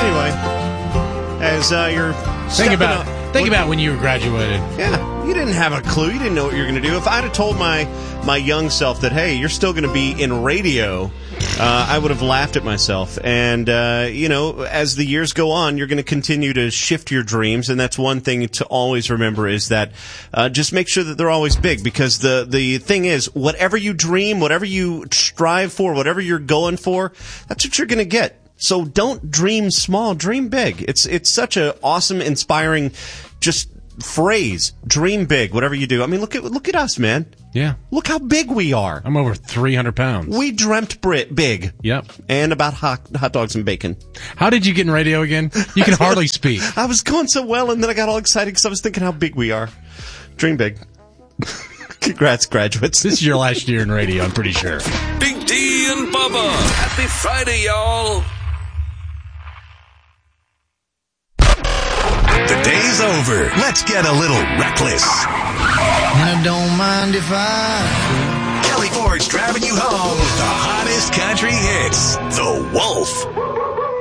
Anyway, as you're think about when you graduated. Yeah, you didn't have a clue. You didn't know what you were going to do. If I'd have told my young self that, hey, you're still going to be in radio, I would have laughed at myself. And, as the years go on, you're going to continue to shift your dreams. And that's one thing to always remember is that just make sure that they're always big. Because the thing is, whatever you dream, whatever you strive for, whatever you're going for, that's what you're going to get. So don't dream small, dream big. It's such an awesome, inspiring, just phrase. Dream big, whatever you do. I mean, look at us, man. Yeah. Look how big we are. I'm over 300 pounds. We dreamt big. Yep. And about hot dogs and bacon. How did you get in radio again? You can hardly speak. I was going so well, and then I got all excited because I was thinking how big we are. Dream big. Congrats, graduates. This is your last year in radio, I'm pretty sure. Big D and Bubba. Happy Friday, y'all. The day's over. Let's get a little reckless. And I don't mind if I... Kelly Ford's driving you home with the hottest country hits. The Wolf.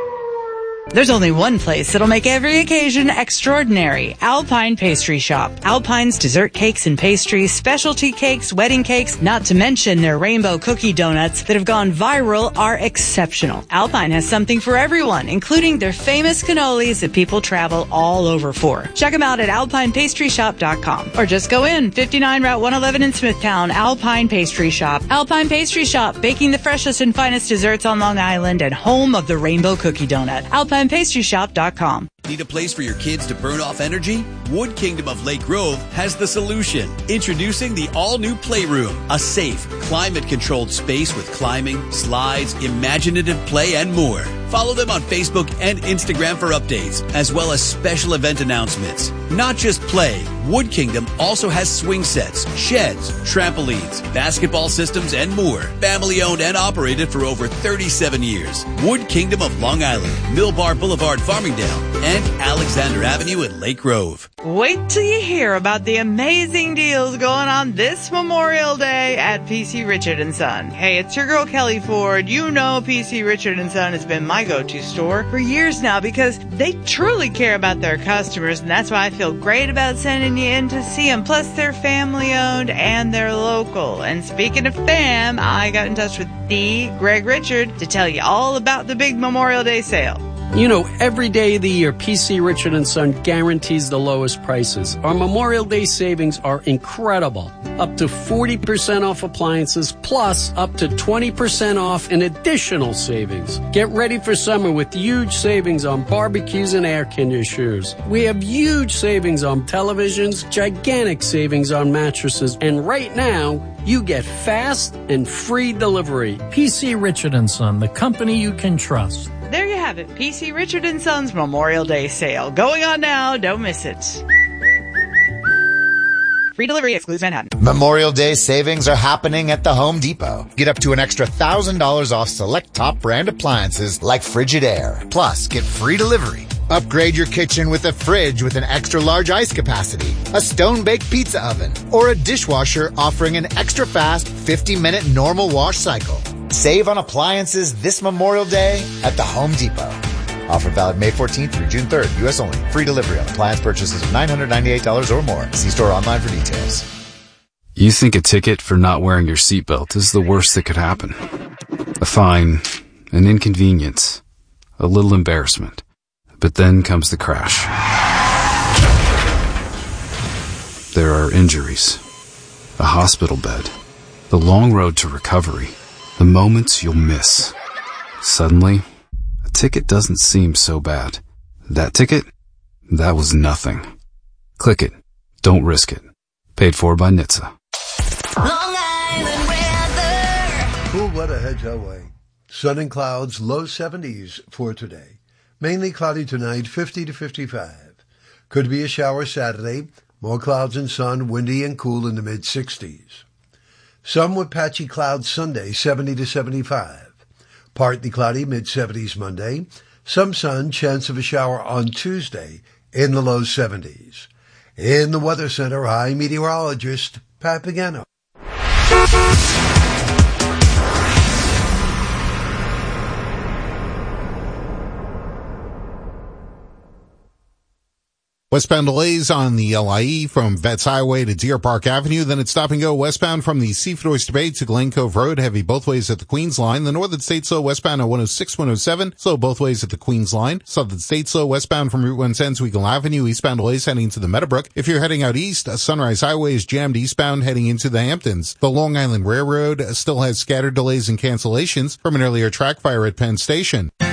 There's only one place that'll make every occasion extraordinary. Alpine Pastry Shop. Alpine's dessert cakes and pastries, specialty cakes, wedding cakes, not to mention their rainbow cookie donuts that have gone viral are exceptional. Alpine has something for everyone, including their famous cannolis that people travel all over for. Check them out at alpinepastrysshop.com or just go in 59 Route 111 in Smithtown, Alpine Pastry Shop. Alpine Pastry Shop, baking the freshest and finest desserts on Long Island and home of the rainbow cookie donut. alpinepastrysshop.com. Need a place for your kids to burn off energy? Wood Kingdom of Lake Grove has the solution. Introducing the all-new Playroom, a safe, climate-controlled space with climbing, slides, imaginative play, and more. Follow them on Facebook and Instagram for updates, as well as special event announcements. Not just play, Wood Kingdom also has swing sets, sheds, trampolines, basketball systems, and more. Family-owned and operated for over 37 years. Wood Kingdom of Long Island, Millbar Boulevard, Farmingdale, and Alexander Avenue in Lake Grove. Wait till you hear about the amazing deals going on this Memorial Day at PC Richard & Son. Hey, it's your girl Kelly Ford. You know PC Richard & Son has been my go-to store for years now because they truly care about their customers, and that's why I feel great about sending you in to see them. Plus, they're family-owned and they're local. And speaking of fam, I got in touch with the Greg Richard to tell you all about the big Memorial Day sale. You know, every day of the year, PC Richard & Son guarantees the lowest prices. Our Memorial Day savings are incredible. Up to 40% off appliances, plus up to 20% off in additional savings. Get ready for summer with huge savings on barbecues and air conditioners. We have huge savings on televisions, gigantic savings on mattresses, and right now, you get fast and free delivery. PC Richard & Son, the company you can trust. There you have it, PC Richard & Son's Memorial Day sale. Going on now, don't miss it. Free delivery excludes Manhattan. Memorial Day savings are happening at the Home Depot. Get up to an extra $1,000 off select top brand appliances like Frigidaire. Plus, get free delivery. Upgrade your kitchen with a fridge with an extra large ice capacity, a stone-baked pizza oven, or a dishwasher offering an extra fast 50-minute normal wash cycle. Save on appliances this Memorial Day at the Home Depot. Offer valid May 14th through June 3rd. U.S. only. Free delivery on appliance purchases of $998 or more. See store online for details. You think a ticket for not wearing your seatbelt is the worst that could happen. A fine, an inconvenience, a little embarrassment. But then comes the crash. There are injuries, a hospital bed, the long road to recovery, the moments you'll miss. Suddenly, a ticket doesn't seem so bad. That ticket? That was nothing. Click it. Don't risk it. Paid for by NHTSA. Long Island weather. Cool weather heads our way. Sun and clouds, low 70s for today. Mainly cloudy tonight, 50 to 55. Could be a shower Saturday. More clouds and sun, windy and cool in the mid-60s. Some with patchy clouds Sunday, 70 to 75. Partly cloudy, mid-70s Monday. Some sun, chance of a shower on Tuesday in the low 70s. In the Weather Center, high meteorologist Pat Pagano. Westbound delays on the LIE from Vets Highway to Deer Park Avenue. Then it's stop and go westbound from the Seafood Oyster Bay to Glen Cove Road. Heavy both ways at the Queens Line. The Northern State slow westbound at 106, 107. Slow both ways at the Queens Line. Southern State slow westbound from Route 110 to Eagle Avenue. Eastbound delays heading to the Meadowbrook. If you're heading out east, Sunrise Highway is jammed eastbound heading into the Hamptons. The Long Island Railroad still has scattered delays and cancellations from an earlier track fire at Penn Station.